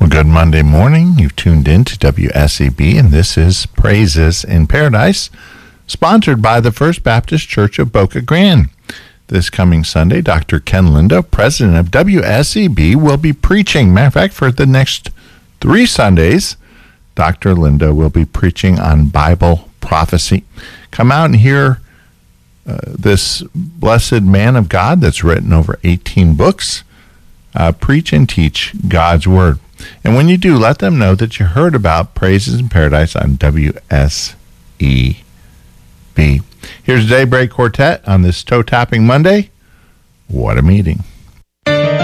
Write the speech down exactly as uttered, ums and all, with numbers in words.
Well, good Monday morning. You've tuned in to W S E B, and this is Praises in Paradise, sponsored by the First Baptist Church of Boca Grande. This coming Sunday, Doctor Ken Lindo, president of W S E B, will be preaching. Matter of fact, for the next three Sundays, Doctor Lindo will be preaching on Bible prophecy. Come out and hear uh, this blessed man of God that's written over eighteen books uh, preach and teach God's Word. And when you do, let them know that you heard about Praises in Paradise on W S E B. Here's Daybreak Quartet on this toe-tapping Monday. What a meeting.